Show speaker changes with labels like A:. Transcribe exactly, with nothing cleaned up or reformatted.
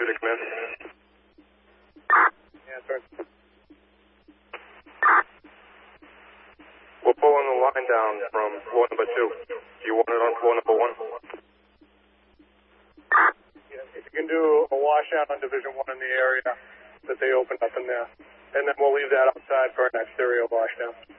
A: two to command.
B: Yeah, sorry.
A: We're pulling the line down from floor number two. Do you want it on floor number one?
B: Yeah, if you can do a washout on Division one in the area that they opened up in there. And then we'll leave that outside for an exterior washdown.